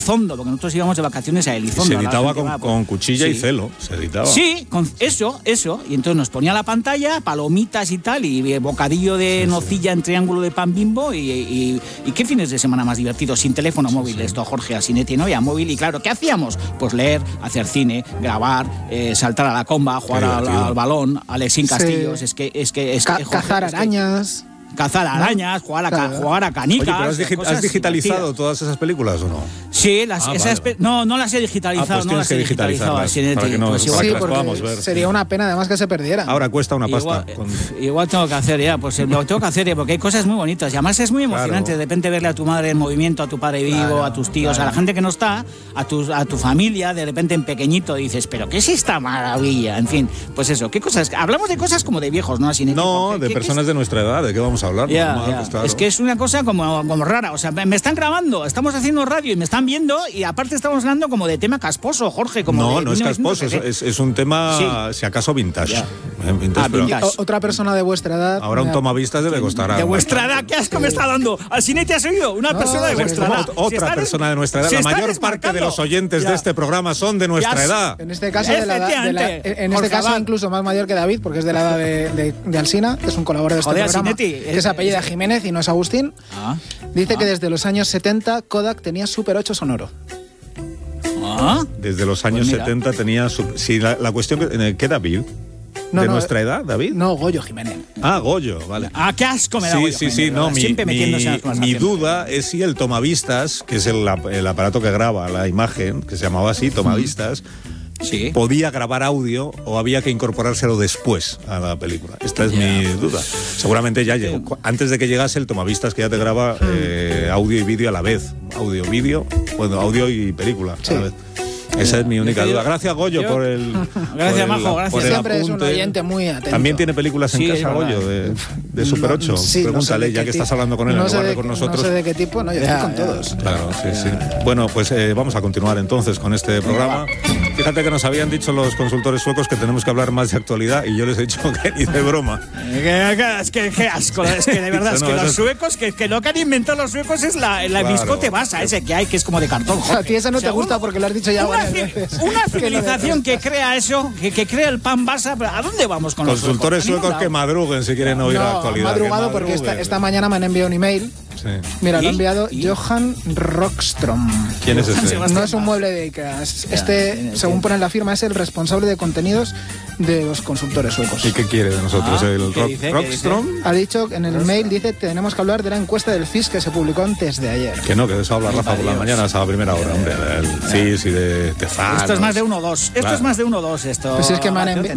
Elizondo, porque nosotros íbamos de vacaciones a Elizondo. Se editaba con cuchilla y celo, se editaba. Sí, con eso. Y entonces nos ponía la pantalla, palomitas y tal, y bocadillo de nocilla en triángulo de pan Bimbo, y qué fines de semana más divertidos, sin teléfono móvil, esto Jorge Asinetti, no había móvil, y claro, ¿qué hacíamos? Pues leer, hacer cine, grabar, saltar a la comba, jugar al balón, Alexín Castillos, es que cazar arañas. Cazar arañas, jugar a canicas. Oye, pero ¿has digitalizado todas esas películas o no? Sí, no las he digitalizado. Pues tienes que digitalizarlas para que no, pues para que las porque podamos ver. Sería una pena además que se perdieran. Ahora cuesta una pasta. Igual tengo que hacer pues lo tengo que hacer porque hay cosas muy bonitas y además es muy emocionante de repente verle a tu madre en movimiento, a tu padre vivo, a tus tíos, a la gente que no está, a tu familia, de repente en pequeñito dices, pero ¿qué es esta maravilla? En fin, pues eso, ¿qué cosas? Hablamos de cosas como de viejos, ¿no? No, de personas de nuestra edad, ¿de qué vamos a hablar? Pues claro. Es que es una cosa como rara, o sea, me están grabando, estamos haciendo radio y me están viendo y aparte estamos hablando como de tema casposo, Jorge. No es casposo, es un tema, si acaso, vintage. Vintage. Otra persona de vuestra edad. Ahora un tomavistas debe costar. ¿De vuestra edad? ¿Qué asco me está dando? ¿Asinetti has oído? Una persona de vuestra edad. Otra persona de nuestra edad. La mayor parte de los oyentes de este programa son de nuestra edad. En este caso, incluso más mayor que David, porque es de la edad de Alsina, que es un colaborador de este programa, que se apellida Jiménez y no es Agustín. Dice que desde los años 70 Kodak tenía Super 8 sonoro. Desde los años 70 tenía... la cuestión... ¿Qué David? ¿De nuestra edad, David? No, Goyo Jiménez. Goyo, vale. Qué asco me da Goyo Jiménez. Sí, no, siempre metiéndose en las cosas. Mi duda es si el tomavistas, que es el aparato que graba la imagen, que se llamaba así, tomavistas, podía grabar audio o había que incorporárselo después a la película. Esta es mi duda. Seguramente ya llegó. Antes de que llegase el tomavistas, que ya te graba audio y vídeo a la vez. Audio y película a la vez. Esa es mi única duda. Gracias, Goyo, por el... Gracias, Majo, gracias. Siempre es un oyente muy atento. ¿También tiene películas en casa, Goyo, de Super 8? Pregúntale, ya que estás hablando con él en lugar de con nosotros. No sé de qué tipo, yo estoy con todos. Claro, sí. Bueno, pues vamos a continuar entonces con este programa. Fíjate que nos habían dicho los consultores suecos que tenemos que hablar más de actualidad y yo les he dicho que ni de broma. Es que qué asco, es que de verdad, es que los suecos, que lo que han inventado los suecos es la biscote basa ese que hay, que es como de cartón. A ti esa no te gusta porque lo has dicho ya varias veces. Una civilización que crea eso, que crea el pan basa, ¿a dónde vamos con los consultores suecos que madruguen si quieren oír la actualidad? Madrugado porque esta mañana me han enviado un email. Sí. Mira, lo ha enviado Johan Rockström. ¿Quién es este? No es un mueble de Ikea. Según pone en la firma, es el responsable de contenidos de los consultores suecos. ¿Y qué quiere de nosotros el Rockström? Ha dicho en el mail, dice, tenemos que hablar de la encuesta del CIS que se publicó antes de ayer. Que no, que de eso habla Rafa por las mañanas a la primera hora, hombre. El CIS y de Tefanos. Esto es más de 1-2. Esto es más de 1-2, esto. Pues es que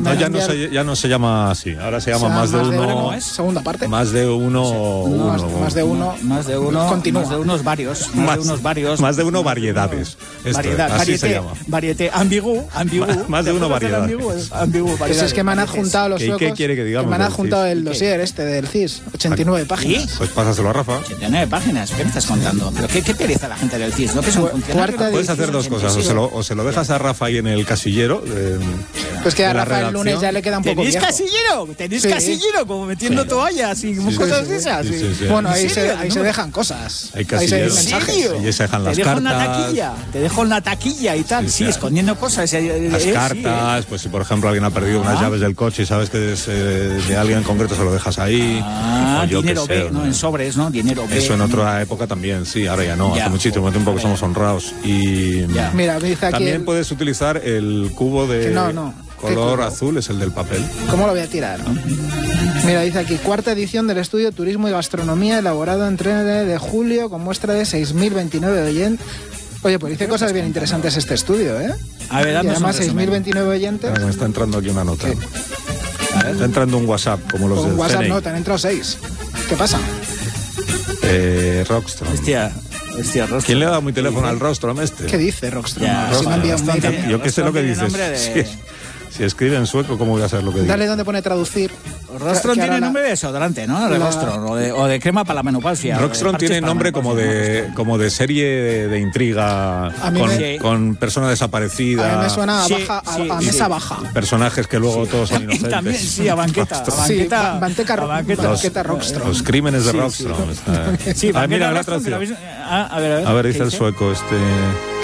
ya no se llama así. Ahora se llama más de uno. Segunda parte. Más de uno. Más de uno. Más de uno. Continúa. Más de unos varios. Más de uno variedades. Así se llama. Varieté. Ambigú. Más de uno variedades. Ambigú. Pues es que me han adjuntado los suecos. ¿Qué quiere que digamos? Me han adjuntado el dossier del CIS. 89 páginas. Pues pásaselo a Rafa. 89 páginas. ¿Qué me estás contando? ¿Pero qué pereza la gente del CIS? ¿No? Que son puedes hacer dos cosas. O se lo dejas a Rafa ahí en el casillero. Pues que a Rafa el lunes ya le queda un poco viejo. ¿Tenéis casillero? Como metiendo toallas y cosas de esas. Bueno, ahí se dejan cosas. Hay casilleros. Ahí se mensajes. Y se dejan las cartas. Te dejo en la taquilla y tal. Sí, escondiendo cosas. Las cartas, pues si por ejemplo alguien ha perdido unas llaves del coche y sabes que es de alguien en concreto, se lo dejas ahí. Dinero B, ¿no? En sobres, ¿no? Dinero B. Eso en otra época también, sí, ahora ya no. Hace muchísimo tiempo que somos honrados. Y mira, dice aquí también puedes utilizar el cubo de color azul, es el del papel. ¿Cómo lo voy a tirar? Mira, dice aquí, cuarta edición del estudio Turismo y Gastronomía, elaborado en 3 de julio, con muestra de 6.029 oyentes. Oye, pues dice cosas bien interesantes este estudio, ¿eh? A ver, y además 6.029 oyentes. Me está entrando aquí una nota. Está entrando un WhatsApp, como los del WhatsApp CNI. no, te han entrado 6. ¿Qué pasa? Rockström. Hostia, Rockström. ¿Quién le ha dado mi teléfono al Rockström este? ¿Qué dice Rockström? Si me ha enviado un mail. Yo qué sé lo que dices. Si escribe en sueco, ¿cómo voy a saber lo que dice? Dale donde pone traducir. Rostron tiene nombre de desodorante, ¿no? De Rostron, o de crema para la menopausia. Rostron tiene nombre como de serie de intriga con persona desaparecida. A mí me suena a mesa baja. Personajes que luego todos son inocentes. También, sí, a banqueta. Banqueta Rockstrom. Los crímenes de Rockstrom. Sí, mira, la traducción. A ver, dice el sueco.